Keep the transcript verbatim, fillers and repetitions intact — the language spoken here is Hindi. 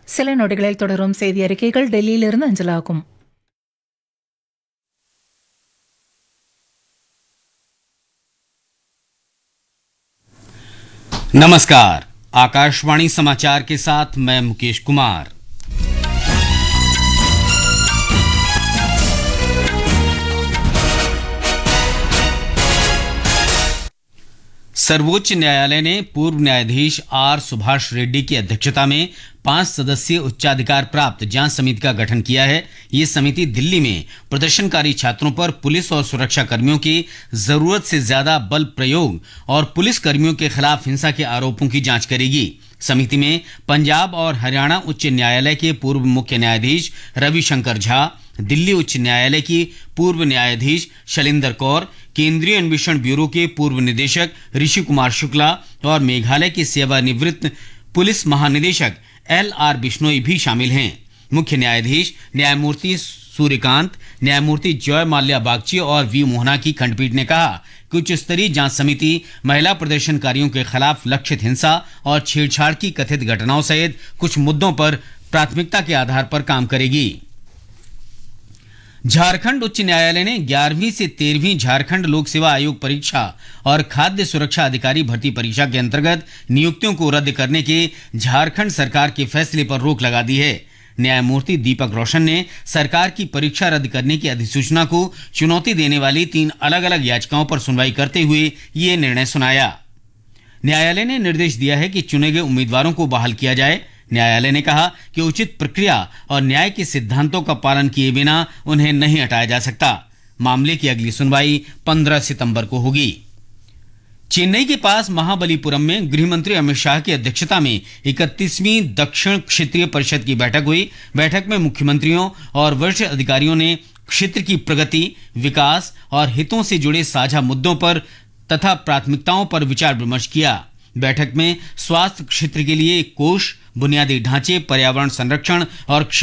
சில நொடிகளில் தொடரும் செய்தி அறிக்கைகள் டெல்லியிலிருந்து அஞ்சலாகும். नमस्कार, आकाशवाणी समाचार के साथ मैं मुकेश कुमार। सर्वोच्च न्यायालय ने पूर्व न्यायाधीश आर सुभाष रेड्डी की अध्यक्षता में पांच सदस्यीय उच्चाधिकार प्राप्त जांच समिति का गठन किया है। ये समिति दिल्ली में प्रदर्शनकारी छात्रों पर पुलिस और सुरक्षा कर्मियों की जरूरत से ज्यादा बल प्रयोग और पुलिस कर्मियों के खिलाफ हिंसा के आरोपों की जांच करेगी। समिति में पंजाब और हरियाणा उच्च न्यायालय के पूर्व मुख्य न्यायाधीश रविशंकर झा, दिल्ली उच्च न्यायालय की पूर्व न्यायाधीश शैलेंद्र कौर, केंद्रीय अन्वेषण ब्यूरो के पूर्व निदेशक ऋषि कुमार शुक्ला और मेघालय के सेवानिवृत्त पुलिस महानिदेशक एल आर बिश्नोई भी शामिल हैं। मुख्य न्यायाधीश न्यायमूर्ति सूर्यकांत, न्यायमूर्ति जॉय माल्या बागची और वी मोहना की खंडपीठ ने कहा कि उच्च स्तरीय जांच समिति महिला प्रदर्शनकारियों के खिलाफ लक्षित हिंसा और छेड़छाड़ की कथित घटनाओं सहित कुछ मुद्दों पर प्राथमिकता के आधार पर काम करेगी। झारखंड उच्च न्यायालय ने ग्यारहवीं से तेरहवीं झारखंड लोक सेवा आयोग परीक्षा और खाद्य सुरक्षा अधिकारी भर्ती परीक्षा के अंतर्गत नियुक्तियों को रद्द करने के झारखंड सरकार के फैसले पर रोक लगा दी है। न्यायमूर्ति दीपक रोशन ने सरकार की परीक्षा रद्द करने की अधिसूचना को चुनौती देने वाली तीन अलग अलग याचिकाओं पर सुनवाई करते हुए ये निर्णय सुनाया। न्यायालय ने निर्देश दिया है कि चुने गए उम्मीदवारों को बहाल किया जाए। न्यायालय ने कहा कि उचित प्रक्रिया और न्याय के सिद्धांतों का पालन किए बिना उन्हें नहीं हटाया जा सकता। मामले की अगली सुनवाई पंद्रह सितंबर को होगी। चेन्नई के पास महाबलीपुरम में गृहमंत्री अमित शाह की अध्यक्षता में इकतीसवीं दक्षिण क्षेत्रीय परिषद की बैठक हुई। बैठक में मुख्यमंत्रियों और वरिष्ठ अधिकारियों ने क्षेत्र की प्रगति, विकास और हितों से जुड़े साझा मुद्दों पर तथा प्राथमिकताओं पर विचार विमर्श किया। बैठक में स्वास्थ्य क्षेत्र के लिए एक कोष, बुनियादी ढांचे, पर्यावरण संरक्षण और